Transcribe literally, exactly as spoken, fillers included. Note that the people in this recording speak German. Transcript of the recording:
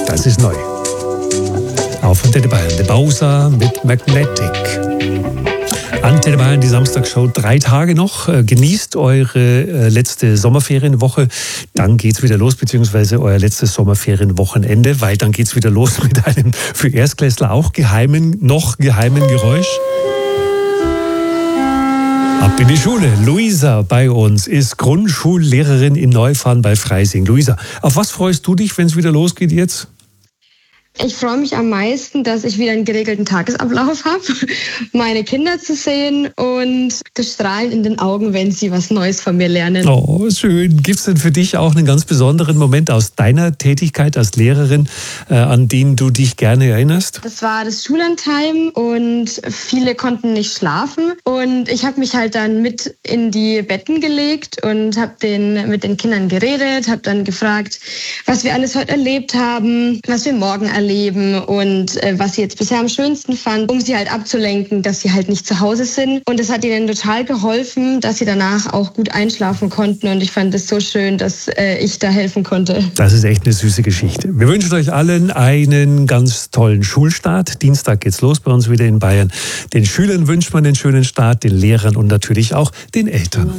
Das ist neu. Auf Antenne Bayern, The Bowser mit Magnetic. Antenne Bayern, die Samstagshow, drei Tage noch. Genießt eure äh, letzte Sommerferienwoche. Dann geht's wieder los, beziehungsweise euer letztes Sommerferienwochenende, weil dann geht's wieder los mit einem für Erstklässler auch geheimen, noch geheimen Geräusch. Ab in die Schule. Luisa bei uns ist Grundschullehrerin in Neufahren bei Freising. Luisa, auf was freust du dich, wenn es wieder losgeht jetzt? Ich freue mich am meisten, dass ich wieder einen geregelten Tagesablauf habe, meine Kinder zu sehen und das Strahlen in den Augen, wenn sie was Neues von mir lernen. Oh, schön. Gibt es denn für dich auch einen ganz besonderen Moment aus deiner Tätigkeit als Lehrerin, äh, an den du dich gerne erinnerst? Das war das Schullandheim und viele konnten nicht schlafen und ich habe mich halt dann mit in die Betten gelegt und habe den, mit den Kindern geredet, habe dann gefragt, was wir alles heute erlebt haben, was wir morgen erleben und äh, was sie jetzt bisher am schönsten fanden, um sie halt abzulenken, dass sie halt nicht zu Hause sind. Und es hat ihnen total geholfen, dass sie danach auch gut einschlafen konnten. Und ich fand es so schön, dass äh, ich da helfen konnte. Das ist echt eine süße Geschichte. Wir wünschen euch allen einen ganz tollen Schulstart. Dienstag geht's los bei uns wieder in Bayern. Den Schülern wünscht man einen schönen Start, den Lehrern und natürlich auch den Eltern.